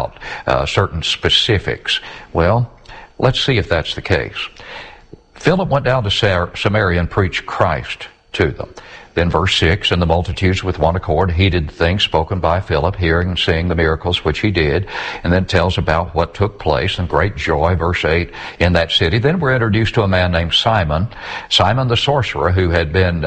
about certain specifics. Well, let's see if that's the case. Philip went down to Samaria and preached Christ to them. Then verse 6, and the multitudes with one accord heeded the things spoken by Philip, hearing and seeing the miracles which he did. And then tells about what took place and great joy, verse 8, in that city. Then we're introduced to a man named Simon the sorcerer, who had been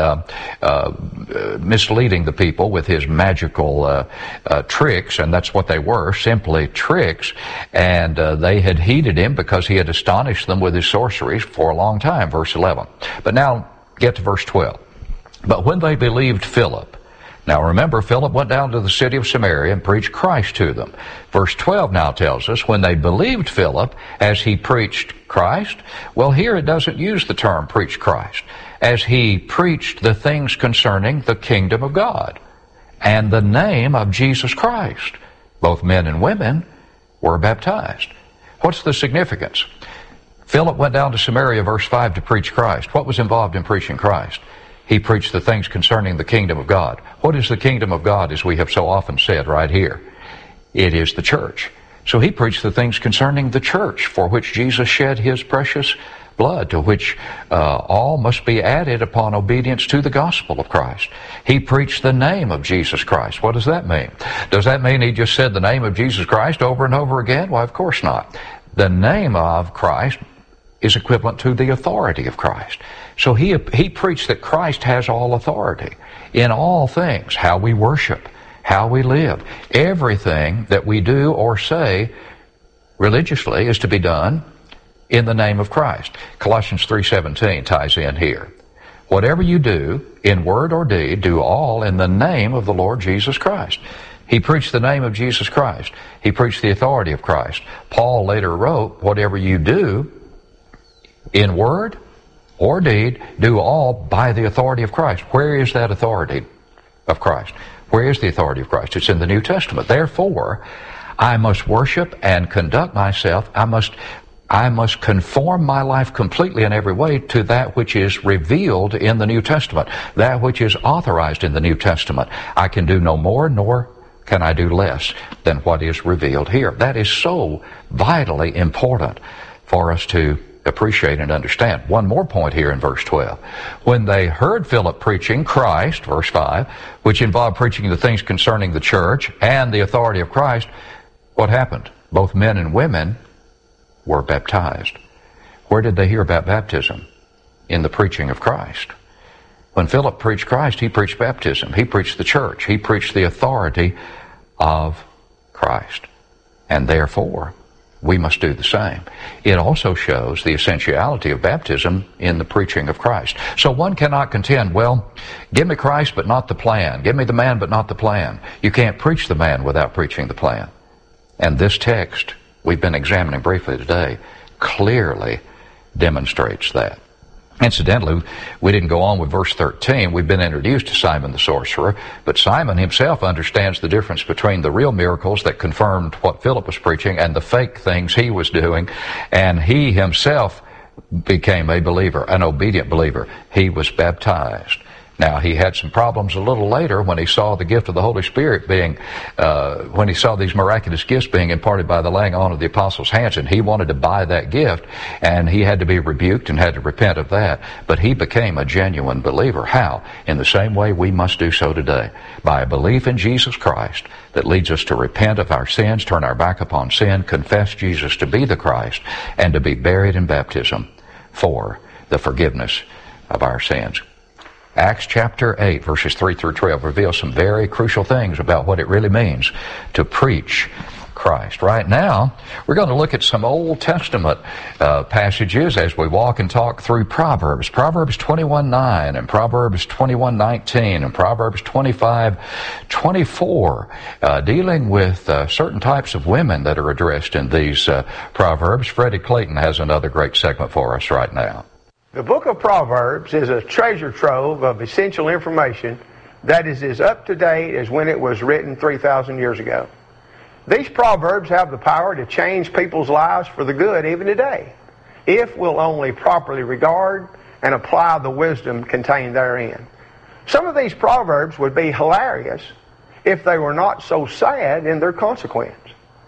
misleading the people with his magical tricks, and that's what they were, simply tricks. And they had heeded him because he had astonished them with his sorceries for a long time, verse 11. But now get to verse 12. But when they believed Philip, now remember, Philip went down to the city of Samaria and preached Christ to them. Verse 12 now tells us, when they believed Philip as he preached Christ, well, here it doesn't use the term preach Christ, as he preached the things concerning the kingdom of God and the name of Jesus Christ. Both men and women were baptized. What's the significance? Philip went down to Samaria, verse 5, to preach Christ. What was involved in preaching Christ? He preached the things concerning the kingdom of God. What is the kingdom of God, as we have so often said right here? It is the church. So he preached the things concerning the church, for which Jesus shed his precious blood, to which all must be added upon obedience to the gospel of Christ. He preached the name of Jesus Christ. What does that mean? Does that mean he just said the name of Jesus Christ over and over again? Well, of course not. The name of Christ is equivalent to the authority of Christ. So he preached that Christ has all authority in all things, how we worship, how we live. Everything that we do or say religiously is to be done in the name of Christ. Colossians 3:17 ties in here. Whatever you do, in word or deed, do all in the name of the Lord Jesus Christ. He preached the name of Jesus Christ. He preached the authority of Christ. Paul later wrote, whatever you do, in word or deed, do all by the authority of Christ. Where is that authority of Christ? Where is the authority of Christ? It's in the New Testament. Therefore, I must worship and conduct myself. I must conform my life completely in every way to that which is revealed in the New Testament, that which is authorized in the New Testament. I can do no more, nor can I do less than what is revealed here. That is so vitally important for us to appreciate and understand. One more point here in verse 12. When they heard Philip preaching Christ, verse 5, which involved preaching the things concerning the church and the authority of Christ, what happened? Both men and women were baptized. Where did they hear about baptism? In the preaching of Christ. When Philip preached Christ, he preached baptism. He preached the church. He preached the authority of Christ. And therefore, we must do the same. It also shows the essentiality of baptism in the preaching of Christ. So one cannot contend, well, give me Christ but not the plan. Give me the man but not the plan. You can't preach the man without preaching the plan. And this text we've been examining briefly today clearly demonstrates that. Incidentally, we didn't go on with verse 13. We've been introduced to Simon the sorcerer, but Simon himself understands the difference between the real miracles that confirmed what Philip was preaching and the fake things he was doing, and he himself became a believer, an obedient believer. He was baptized. Now, he had some problems a little later when he saw the gift of the Holy Spirit when he saw these miraculous gifts being imparted by the laying on of the apostles' hands, and he wanted to buy that gift, and he had to be rebuked and had to repent of that. But he became a genuine believer. How? In the same way we must do so today, by a belief in Jesus Christ that leads us to repent of our sins, turn our back upon sin, confess Jesus to be the Christ, and to be buried in baptism for the forgiveness of our sins. Acts chapter 8, verses 3 through 12 reveals some very crucial things about what it really means to preach Christ. Right now, we're going to look at some Old Testament passages as we walk and talk through Proverbs. Proverbs 21:9 and Proverbs 21:19 and Proverbs 25:24, dealing with certain types of women that are addressed in these Proverbs. Freddie Clayton has another great segment for us right now. The book of Proverbs is a treasure trove of essential information that is as up to date as when it was written 3,000 years ago. These Proverbs have the power to change people's lives for the good even today, if we'll only properly regard and apply the wisdom contained therein. Some of these Proverbs would be hilarious if they were not so sad in their consequence.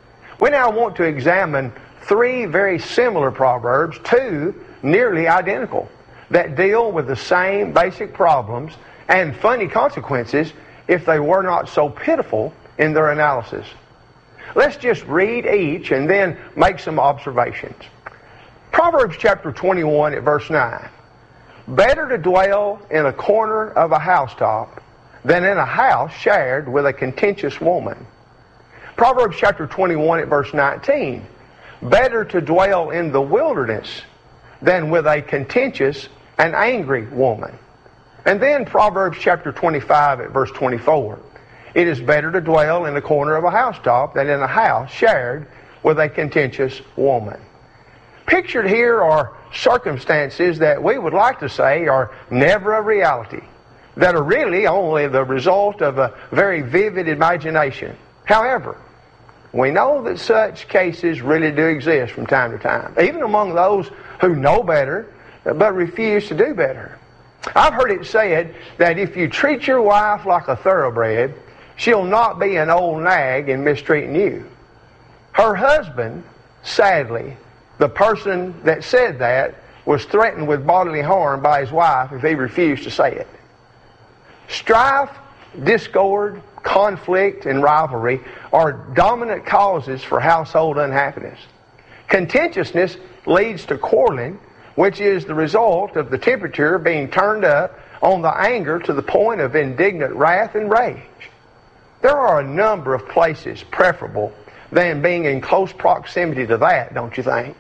We now want to examine 3 very similar proverbs, 2 nearly identical, that deal with the same basic problems and funny consequences if they were not so pitiful in their analysis. Let's just read each and then make some observations. Proverbs chapter 21 at verse 9. Better to dwell in a corner of a housetop than in a house shared with a contentious woman. Proverbs chapter 21 at verse 19. Better to dwell in the wilderness than with a contentious and angry woman. And then Proverbs chapter 25 at verse 24. It is better to dwell in the corner of a housetop than in a house shared with a contentious woman. Pictured here are circumstances that we would like to say are never a reality, that are really only the result of a very vivid imagination. However, we know that such cases really do exist from time to time, even among those who know better but refuse to do better. I've heard it said that if you treat your wife like a thoroughbred, she'll not be an old nag and mistreating you. Her husband, sadly, the person that said that, was threatened with bodily harm by his wife if he refused to say it. Strife, discord, conflict, and rivalry are dominant causes for household unhappiness. Contentiousness leads to quarreling, which is the result of the temperature being turned up on the anger to the point of indignant wrath and rage. There are a number of places preferable than being in close proximity to that, don't you think?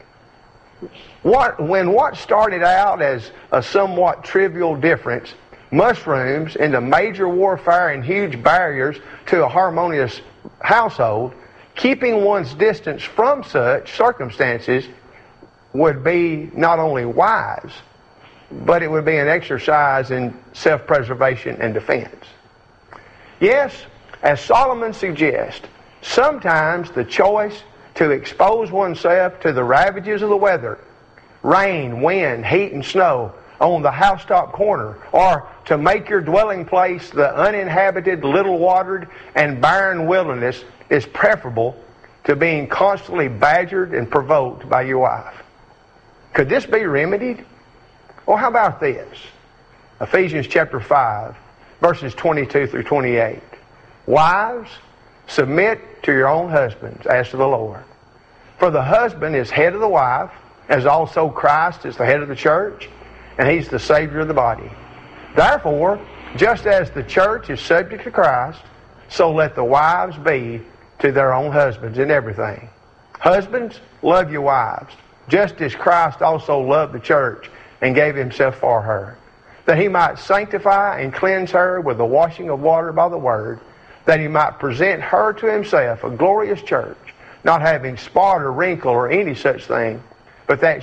When what started out as a somewhat trivial difference mushrooms into major warfare and huge barriers to a harmonious household, keeping one's distance from such circumstances would be not only wise, but it would be an exercise in self-preservation and defense. Yes, as Solomon suggests, sometimes the choice to expose oneself to the ravages of the weather, rain, wind, heat, and snow on the housetop corner, or to make your dwelling place the uninhabited, little-watered, and barren wilderness is preferable to being constantly badgered and provoked by your wife. Could this be remedied? Well, how about this? Ephesians chapter 5, verses 22 through 28. Wives, submit to your own husbands as to the Lord. For the husband is head of the wife, as also Christ is the head of the church, and He's the Savior of the body. Therefore, just as the church is subject to Christ, so let the wives be to their own husbands in everything. Husbands, love your wives, just as Christ also loved the church and gave Himself for her, that He might sanctify and cleanse her with the washing of water by the Word, that He might present her to Himself a glorious church, not having spot or wrinkle or any such thing, but that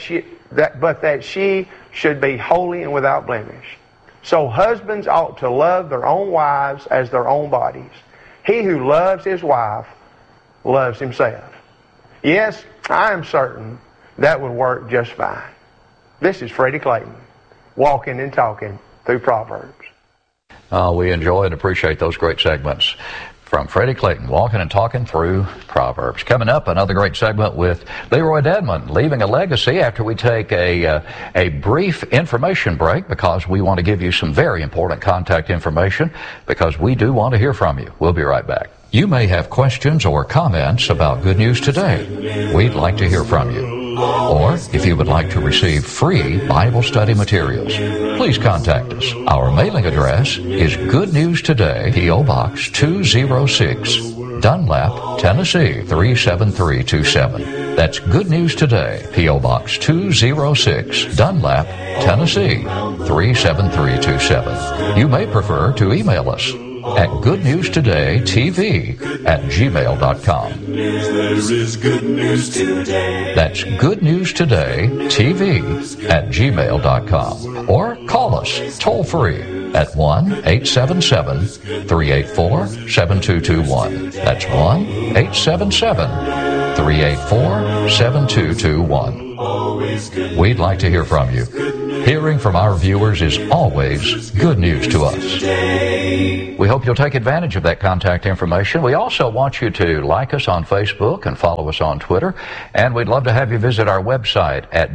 she should be holy and without blemish. So husbands ought to love their own wives as their own bodies. He who loves his wife loves himself. Yes, I am certain that would work just fine. This is Freddie Clayton, walking and talking through Proverbs. We enjoy and appreciate those great segments from Freddie Clayton, walking and talking through Proverbs. Coming up, another great segment with Leroy Dedman, leaving a legacy, after we take a brief information break, because we want to give you some very important contact information, because we do want to hear from you. We'll be right back. You may have questions or comments about Good News Today. We'd like to hear from you. Or if you would like to receive free Bible study materials, please contact us. Our mailing address is Good News Today, P.O. Box 206, Dunlap, Tennessee 37327. That's Good News Today, P.O. Box 206, Dunlap, Tennessee 37327. You may prefer to email us at goodnewstodaytv@gmail.com. There is good news today. That's goodnewstodaytv@gmail.com. Or call us toll free at 1-877-384-7221. That's 1-877-384-7221. We'd like to hear from you. Hearing from our viewers is always good news to us. We hope you'll take advantage of that contact information. We also want you to like us on Facebook and follow us on Twitter. And we'd love to have you visit our website at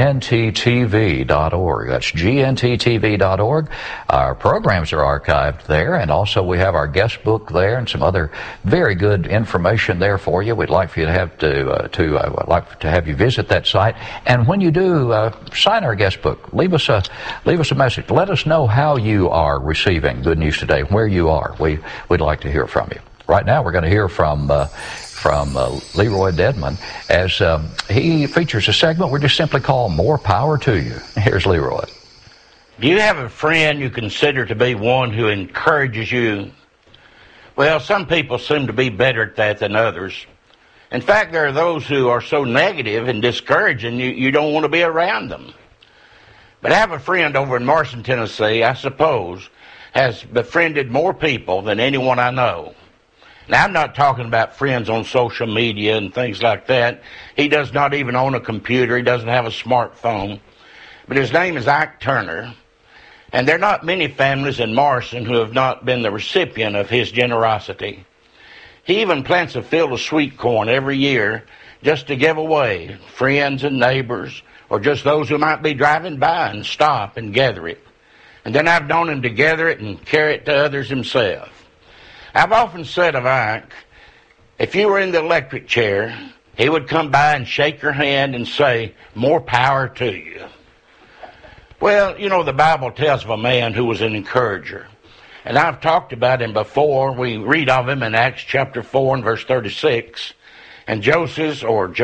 gnttv.org. That's gnttv.org. Our programs are archived there, and also we have our guest book there and some other very good information there for you. We'd like for you to have you visit that site. And when you do, sign our guest book. Leave us a message. Let us know how you are receiving Good News Today, where you are. We'd like to hear from you. Right now, we're going to hear from Leroy Dedman as he features a segment we just simply call More Power to You. Here's Leroy. Do you have a friend you consider to be one who encourages you? Well, some people seem to be better at that than others. In fact, there are those who are so negative and discouraging you don't want to be around them. But I have a friend over in Morrison, Tennessee, I suppose, has befriended more people than anyone I know. Now, I'm not talking about friends on social media and things like that. He does not even own a computer. He doesn't have a smartphone. But his name is Ike Turner. And there are not many families in Morrison who have not been the recipient of his generosity. He even plants a field of sweet corn every year just to give away, friends and neighbors, or just those who might be driving by and stop and gather it. And then I've known him to gather it and carry it to others himself. I've often said of Ike, if you were in the electric chair, he would come by and shake your hand and say, "More power to you." Well, you know, the Bible tells of a man who was an encourager. And I've talked about him before. We read of him in Acts chapter 4 and verse 36. And Joseph,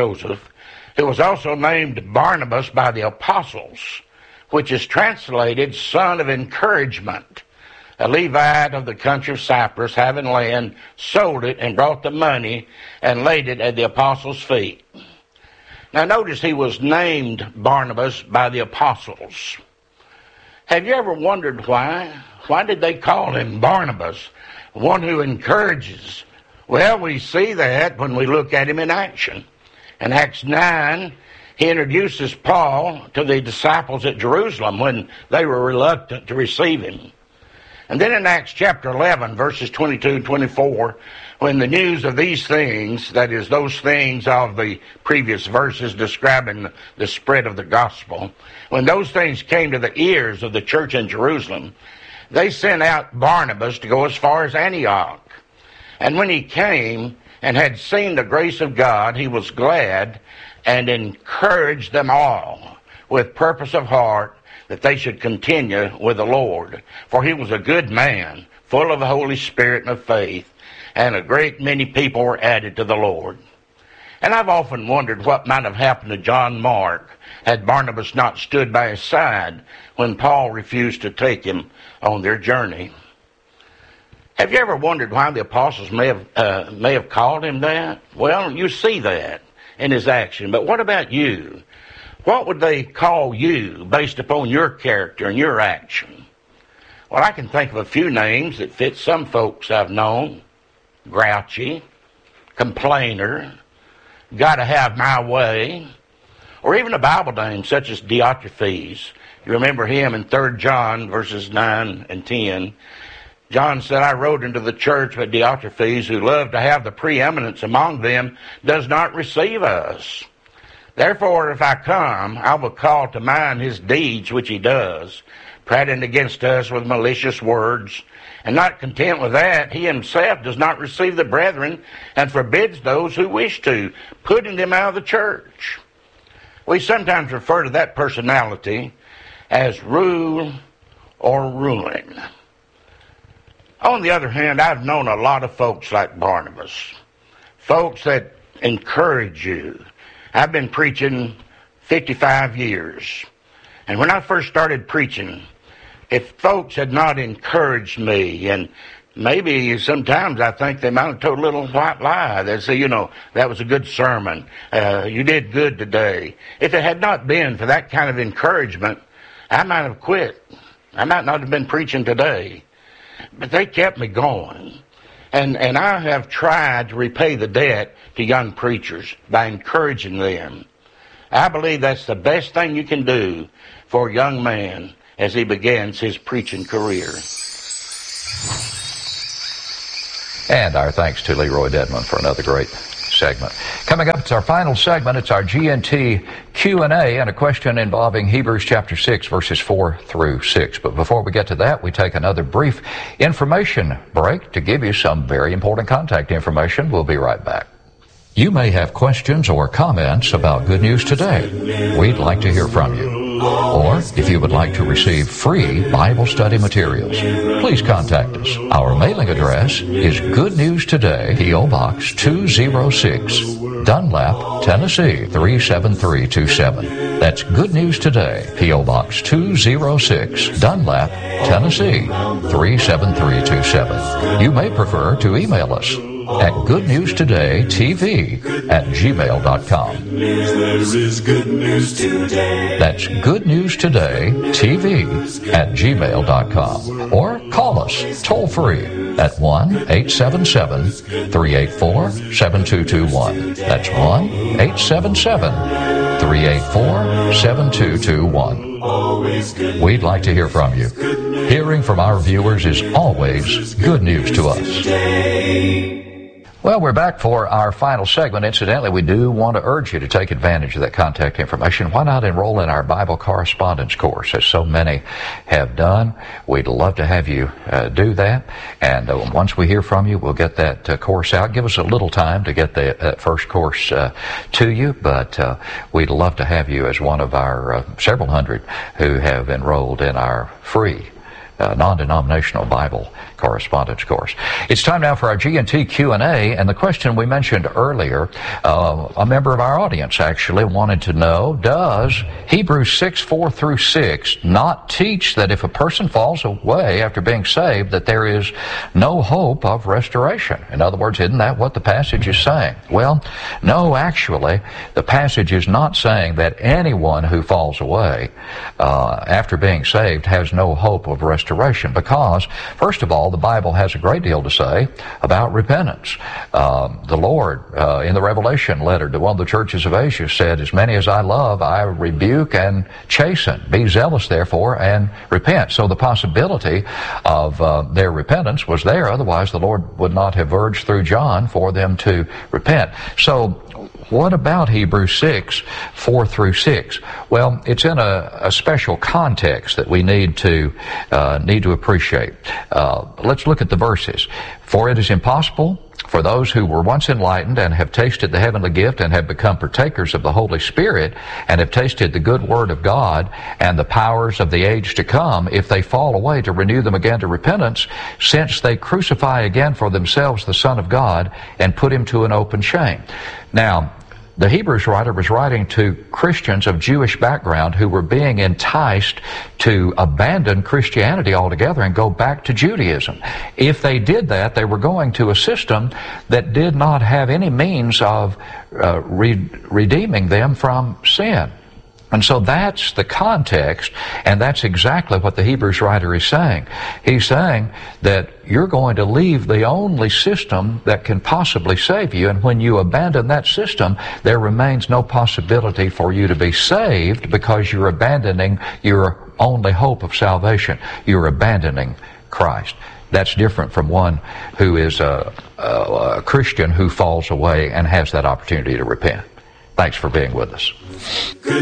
who was also named Barnabas by the apostles, which is translated son of encouragement, a Levite of the country of Cyprus, having land, sold it and brought the money and laid it at the apostles' feet. Now notice he was named Barnabas by the apostles. Have you ever wondered why? Why did they call him Barnabas, one who encourages? Well, we see that when we look at him in action. In Acts 9, he introduces Paul to the disciples at Jerusalem when they were reluctant to receive him. And then in Acts chapter 11, verses 22 and 24, when the news of these things, that is, those things of the previous verses describing the spread of the gospel, when those things came to the ears of the church in Jerusalem, they sent out Barnabas to go as far as Antioch. And when he came and had seen the grace of God, he was glad and encouraged them all with purpose of heart that they should continue with the Lord. For he was a good man, full of the Holy Spirit and of faith, and a great many people were added to the Lord. And I've often wondered what might have happened to John Mark had Barnabas not stood by his side when Paul refused to take him on their journey. Have you ever wondered why the apostles may have called him that? Well, you see that in his action. But what about you? What would they call you based upon your character and your action? Well, I can think of a few names that fit some folks I've known. Grouchy, complainer, gotta have my way, or even a Bible name such as Diotrephes. You remember him in 3 John verses 9 and 10. John said, I wrote into the church, but Diotrephes, who loved to have the preeminence among them, does not receive us. Therefore, if I come, I will call to mind his deeds which he does, prating against us with malicious words. And not content with that, he himself does not receive the brethren and forbids those who wish to, putting them out of the church. We sometimes refer to that personality as rule or ruin. On the other hand, I've known a lot of folks like Barnabas, folks that encourage you. I've been preaching 55 years. And when I first started preaching, if folks had not encouraged me, and maybe sometimes I think they might have told a little white lie. They'd say, you know, that was a good sermon. You did good today. If it had not been for that kind of encouragement, I might have quit. I might not have been preaching today. But they kept me going. And I have tried to repay the debt to young preachers by encouraging them. I believe that's the best thing you can do for a young man as he begins his preaching career. And our thanks to Leroy Dedman for another great segment. Coming up, it's our final segment. It's our GNT Q&A and a question involving Hebrews chapter 6, verses 4 through 6. But before we get to that, we take another brief information break to give you some very important contact information. We'll be right back. You may have questions or comments about Good News Today. We'd like to hear from you. Or if you would like to receive free Bible study materials, please contact us. Our mailing address is Good News Today, P.O. Box 206, Dunlap, Tennessee 37327. That's Good News Today, P.O. Box 206, Dunlap, Tennessee 37327. You may prefer to email us at goodnewstodaytv@gmail.com. There is good news today. That's goodnewstodaytv@gmail.com. Or call us toll free at 1-877-384-7221. That's 1-877-384-7221. We'd like to hear from you. Hearing from our viewers is always good news to us. Well, we're back for our final segment. Incidentally, we do want to urge you to take advantage of that contact information. Why not enroll in our Bible correspondence course, as so many have done? We'd love to have you do that. And once we hear from you, we'll get that course out. Give us a little time to get that first course to you, but we'd love to have you as one of our several hundred who have enrolled in our free non-denominational Bible correspondence course. It's time now for our GNT Q&A, and the question we mentioned earlier, a member of our audience actually wanted to know, does Hebrews 6, 4 through 6 not teach that if a person falls away after being saved, that there is no hope of restoration? In other words, isn't that what the passage is saying? Well, no, actually, the passage is not saying that anyone who falls away after being saved has no hope of restoration, because, first of all, the Bible has a great deal to say about repentance. The Lord, in the Revelation letter to one of the churches of Asia, said, "As many as I love, I rebuke and chasten. Be zealous, therefore, and repent." So the possibility of their repentance was there. Otherwise, the Lord would not have urged through John for them to repent. So what about Hebrews 6, 4 through 6? Well, it's in a special context that we need to appreciate. Let's look at the verses. "For it is impossible for those who were once enlightened and have tasted the heavenly gift and have become partakers of the Holy Spirit and have tasted the good word of God and the powers of the age to come, if they fall away, to renew them again to repentance, since they crucify again for themselves the Son of God and put him to an open shame." Now, the Hebrews writer was writing to Christians of Jewish background who were being enticed to abandon Christianity altogether and go back to Judaism. If they did that, they were going to a system that did not have any means of redeeming them from sin. And so that's the context, and that's exactly what the Hebrews writer is saying. He's saying that you're going to leave the only system that can possibly save you, and when you abandon that system, there remains no possibility for you to be saved because you're abandoning your only hope of salvation. You're abandoning Christ. That's different from one who is a Christian who falls away and has that opportunity to repent. Thanks for being with us.